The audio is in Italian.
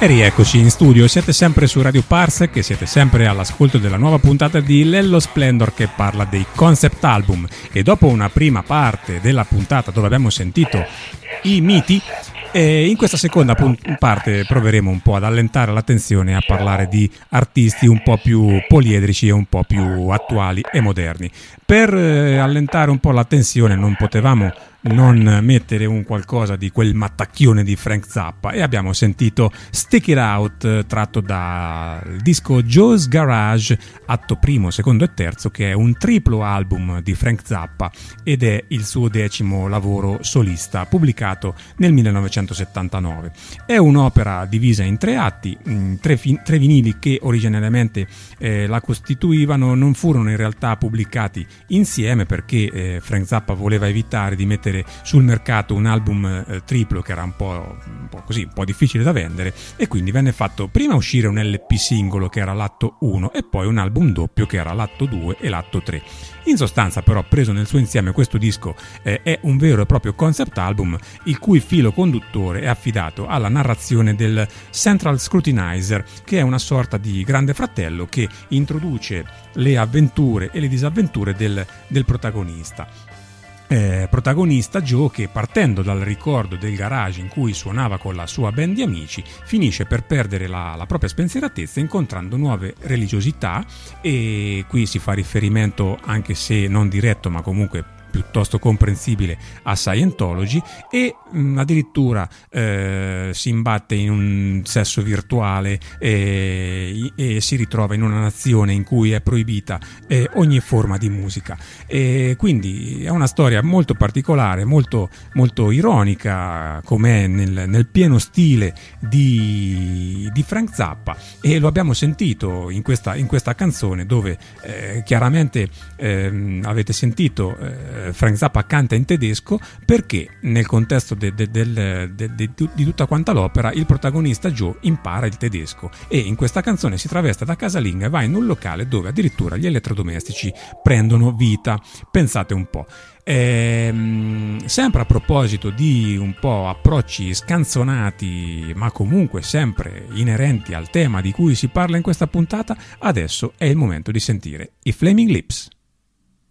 E rieccoci in studio, siete sempre su Radio Parsec e siete sempre all'ascolto della nuova puntata di Lello Splendor che parla dei concept album. E dopo una prima parte della puntata dove abbiamo sentito i miti, in questa seconda parte proveremo un po' ad allentare la tensione e a parlare di artisti un po' più poliedrici e un po' più attuali e moderni. Per allentare un po' la tensione non potevamo non mettere un qualcosa di quel mattacchione di Frank Zappa e abbiamo sentito Stick It Out tratto dal disco Joe's Garage atto primo, secondo e terzo, che è un triplo album di Frank Zappa ed è il suo 10° lavoro solista pubblicato nel 1979. È un'opera divisa in 3 atti, 3 vinili che originariamente la costituivano non furono in realtà pubblicati insieme perché Frank Zappa voleva evitare di mettere sul mercato un album triplo che era un po' difficile da vendere, e quindi venne fatto prima uscire un LP singolo che era l'atto 1 e poi un album doppio che era l'atto 2 e l'atto 3. In sostanza, però, preso nel suo insieme, questo disco è un vero e proprio concept album il cui filo conduttore è affidato alla narrazione del Central Scrutinizer, che è una sorta di grande fratello che introduce le avventure e le disavventure del protagonista. Protagonista Joe che, partendo dal ricordo del garage in cui suonava con la sua band di amici, finisce per perdere la propria spensieratezza incontrando nuove religiosità, e qui si fa riferimento, anche se non diretto ma comunque piuttosto comprensibile, a Scientology, e addirittura si imbatte in un sesso virtuale e si ritrova in una nazione in cui è proibita ogni forma di musica. E quindi è una storia molto particolare, molto, molto ironica, com'è nel pieno stile di Frank Zappa, e lo abbiamo sentito in questa canzone dove chiaramente avete sentito Frank Zappa canta in tedesco perché nel contesto di tutta quanta l'opera il protagonista Joe impara il tedesco, e in questa canzone si traveste da casalinga e va in un locale dove addirittura gli elettrodomestici prendono vita. Pensate un po'. Sempre a proposito di un po' approcci scanzonati ma comunque sempre inerenti al tema di cui si parla in questa puntata, adesso è il momento di sentire i Flaming Lips.